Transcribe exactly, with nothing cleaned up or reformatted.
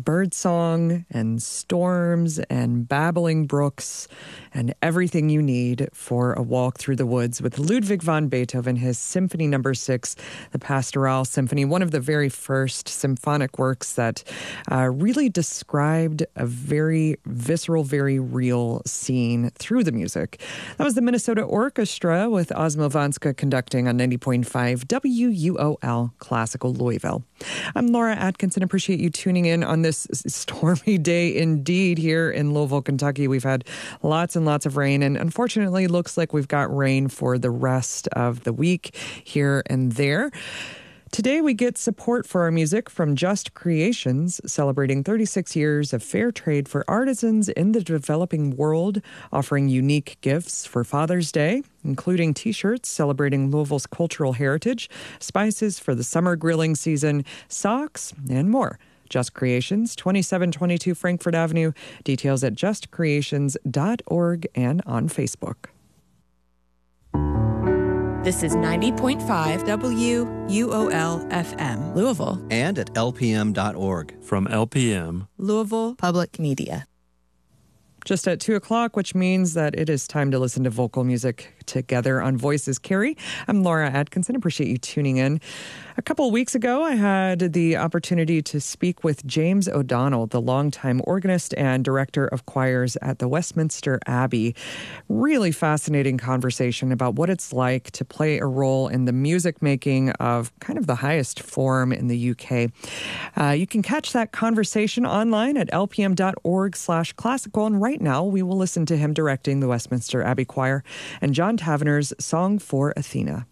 birdsong and storms and babbling brooks and everything you need for a walk through the woods with Ludwig van Beethoven, his Symphony Number Six, the Pastoral Symphony, one of the very first symphonic works that uh, really described a very visceral, very real scene through the music. That was the Minnesota Orchestra with Ozmo Vanska conducting on ninety point five W U O L Classical Louisville. I'm Laura Atkinson. Appreciate you tuning in on this stormy day indeed here in Louisville, Kentucky. We've had lots and lots of rain, and unfortunately looks like we've got rain for the rest of the week here and there. Today we get support for our music from Just Creations, celebrating thirty-six years of fair trade for artisans in the developing world, offering unique gifts for Father's Day, including t-shirts celebrating Louisville's cultural heritage, spices for the summer grilling season, socks, and more. Just Creations, twenty-seven twenty-two Frankfort Avenue. Details at just creations dot org and on Facebook. This is ninety point five W U O L F M, Louisville. And at L P M dot org. From L P M, Louisville Public Media. Just at two o'clock, which means that it is time to listen to vocal music together on Voices Carry. I'm Laura Atkinson. Appreciate you tuning in. A couple of weeks ago, I had the opportunity to speak with James O'Donnell, the longtime organist and director of choirs at the Westminster Abbey. Really fascinating conversation about what it's like to play a role in the music making of kind of the highest form in the U K. Uh, you can catch that conversation online at L P M dot org slash classical. And right now, we will listen to him directing the Westminster Abbey Choir and John Tavener's Song for Athena.